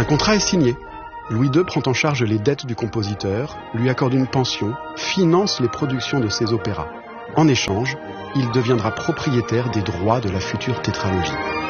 contrat est signé. Louis II prend en charge les dettes du compositeur, lui accorde une pension, finance les productions de ses opéras. En échange, il deviendra propriétaire des droits de la future tétralogie.